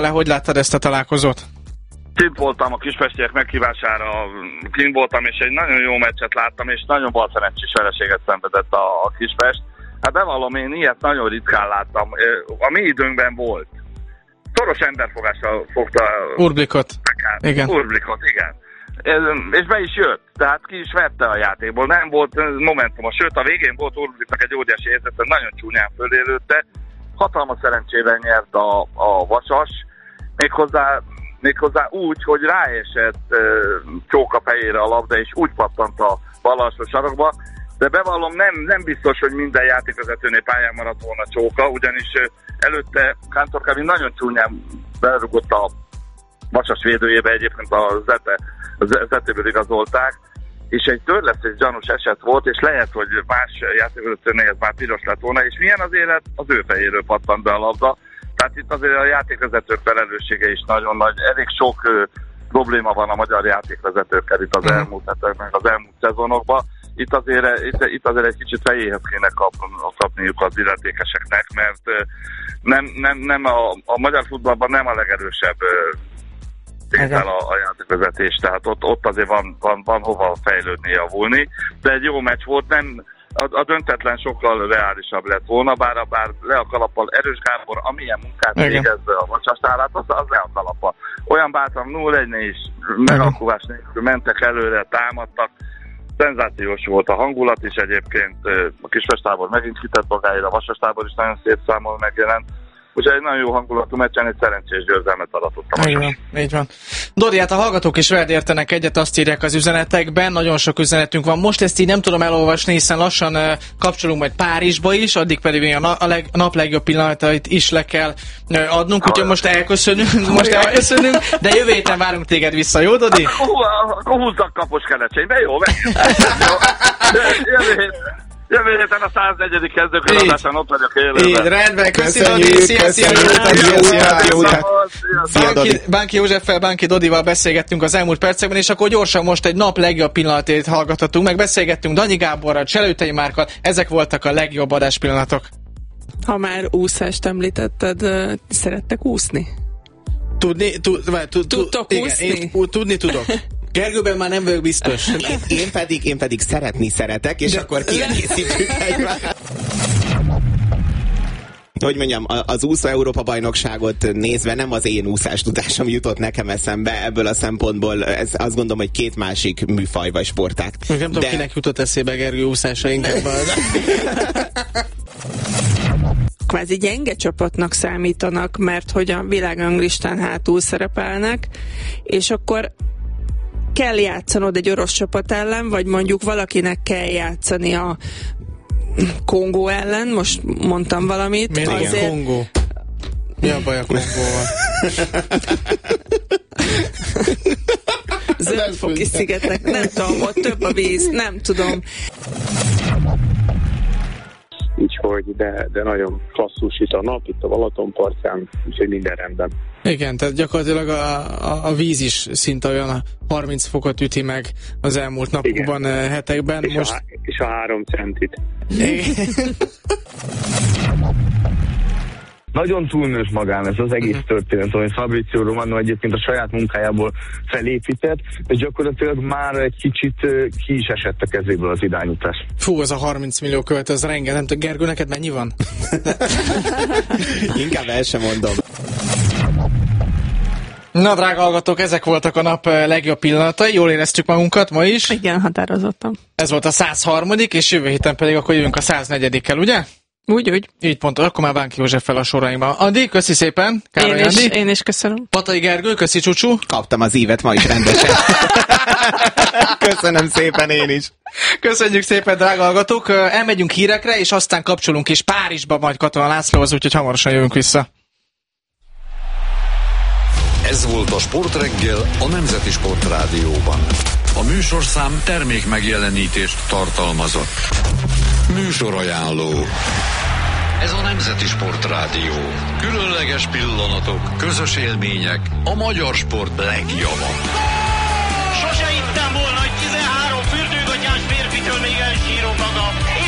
Hogy láttad ezt a találkozót? Kint voltam a kispestiek meghívására, kint voltam, és egy nagyon jó meccset láttam, és nagyon balszerencsés vereséget szenvedett a Kispest. Hát bevallom, én ilyet nagyon ritkán láttam. A mi időnkben volt. Szoros emberfogással fogta... Urblikot. Igen. Urblikot, igen. És be is jött, tehát ki is vette a játékból. Nem volt momentuma, sőt a végén volt Urbliknak egy óriási érzete, nagyon csúnyán fölélődte. Hatalmas szerencsével nyert a Vasas, méghozzá úgy, hogy ráesett Csóka fejére a labda, és úgy pattant a bal alsó sarokba. De bevallom, nem biztos, hogy minden játékvezetőnél pályán maradt volna Csóka, ugyanis előtte Kántor Kevin nagyon csúnyán berugott a Vasas védőjébe, egyébként a Zetéből igazolták, és egy törlesztés gyanús eset volt, és lehet, hogy más játékvezetőnél ez már piros lett volna, és milyen az élet? Az ő fejéről pattant be a labda. Tehát itt azért a játékvezetők felelőssége is nagyon nagy. Elég sok probléma van a magyar játékvezetőkkel itt az elmúlt hetekben, az elmúlt szezonokban. Itt azért egy kicsit fejéhez kéne kapniuk az illetékeseknek, mert nem a magyar futballban nem a legerősebb tétel a játékvezetés, tehát ott azért van hova fejlődni, javulni, de egy jó meccs volt, nem a döntetlen sokkal reálisabb lett volna, bár le a kalappal Erős Gábor, amilyen munkát végezve a Vasasnál, az le a kalappal. Olyan bátran 0-1-nél is megakuvás nélkül mentek előre, támadtak. Szenzációs volt a hangulat is egyébként, a Kispest tábor megint kitett magáért, a Vasas tábor is nagyon szép számon megjelent. Úgyhogy egy nagyon jó hangulatú meccsen egy szerencsés győzelmet aratott a Vasas. Így van. Dori, hát a hallgatók is veled értenek egyet, azt írják az üzenetekben, nagyon sok üzenetünk van. Most ezt így nem tudom elolvasni, hiszen lassan kapcsolunk majd Párizsba is, addig pedig a nap legjobb pillanatait is le kell adnunk, úgyhogy most elköszönünk, de jövő héten várunk téged vissza, jó, Dodi? Akkor húzzak kapos kelecsényt, de jó, Jövő héten a 104. kezdőköradásán ott vagyok élőben. Így, rendben, köszönjük, Bánki Józseffel, Bánki Dodival beszélgettünk az elmúlt percekben, és akkor gyorsan most egy nap legjobb pillanatét hallgathatunk, meg beszélgettünk Danyi Gáborral, Cselőtei Márkkal, ezek voltak a legjobb adáspillanatok. Ha már úszást említetted, szerettek úszni? Tudtok úszni? Tudni tudok. Gergőben már nem vagyok biztos. Én pedig szeretni szeretek, és akkor kiegészítjük egymást. Hogy mondjam, az úszó Európa-bajnokságot nézve nem az én úszás tudásom jutott nekem eszembe, ebből a szempontból ez azt gondolom, hogy két másik műfaj vagy sportág. Nem tudom, kinek jutott eszébe Gergő úszása inkább. Kvázi gyenge csapatnak számítanak, mert hogy a világranglistán hátul szerepelnek, és akkor kell játszanod egy orosz csapat ellen, vagy mondjuk valakinek kell játszani a Kongó ellen, most mondtam valamit. Miért azért... Kongó? Mi a baj a Kongóval? Zöldfoki szigetek, nem tudom, ott több a víz, nem tudom. Úgyhogy, de nagyon klasszus itt a nap, itt a Balatonpartján, úgyhogy minden rendben. Igen, tehát gyakorlatilag a víz is szinte olyan a 30 fokot üti meg az elmúlt napokban, hetekben. És a 3 centit. Nagyon túlnős magán ez az egész történet, amit Fabrizio Romano egyébként a saját munkájából felépített, és gyakorlatilag már egy kicsit ki is esett a kezéből az irányítás. Fú, az a 30 millió követ, az rengeteg. Nem tudom, Gergő, neked mennyi van? Inkább el sem mondom. Na, drága hallgatók, ezek voltak a nap legjobb pillanatai. Jól éreztük magunkat ma is. Igen, határozottan. Ez volt a 103. és jövő héten pedig akkor jövünk a 104-kel, ugye? Úgy. Így pontos, akkor már Bánki Józseffel a sorainkban. Adi, köszi szépen. Én is köszönöm. Patai Gergő, köszi Csucsú. Kaptam az ívet ma is rendesen. Köszönöm szépen én is. Köszönjük szépen, drága hallgatók. Elmegyünk hírekre, és aztán kapcsolunk is Párizsba majd Katona Lászlóhoz, úgyhogy hamarosan jövünk vissza. Ez volt a Sportreggel a Nemzeti Sportrádióban. A műsorszám termék megjelenítést tartalmazott. Műsorajánló. Ez a Nemzeti Sportrádió. Különleges pillanatok, közös élmények, a magyar sport legjava. Sose hittem volna, hogy 13 fürdőgatyás férfitől még elsírom magam.